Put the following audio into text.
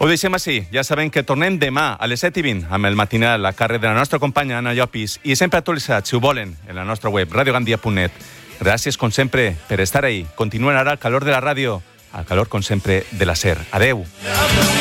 Ho deixem així. Ja sabem que tornem demà a les 7:20 amb el matinal a càrrec de la nostra companya Anna Llopis i sempre actualitzats, si ho volen, en la nostra web radiogandia.net. Gràcies, com sempre, per estar ahí. Continuen ara al calor de la ràdio, al calor, com sempre, de la SER. Adeu.